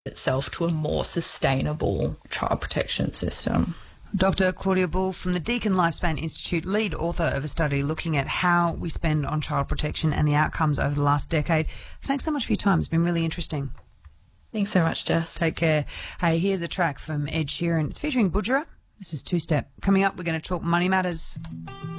itself to a more sustainable child protection system. Dr. Claudia Bull from the Deakin Lifespan Institute, lead author of a study looking at how we spend on child protection and the outcomes over the last decade. Thanks so much for your time. It's been really interesting. Thanks so much, Jess. Take care. Hey, here's a track from Ed Sheeran. It's featuring Budgerah. This is Two Step. Coming up, we're going to talk money matters.